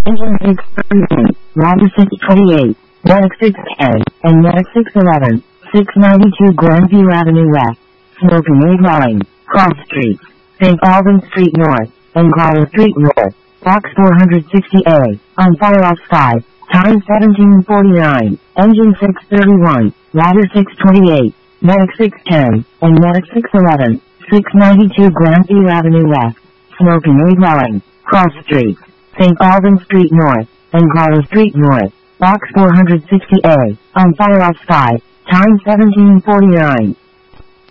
Engine 631, Ladder 628, Medic 610, and Medic 611, 692 Grandview Avenue West, Smoking A Dwelling, Cross Street, St. Albans Street North, and Glider Street North, Box 460A, on fire outside, time 1749, Engine 631, Ladder 628, Medic 610, and Medic 611, 692 Grandview Avenue West, Smoking A Dwelling, Cross Street, St. Albans Street North, and Glider Street North, Box 460A, on fire outside, time 1749.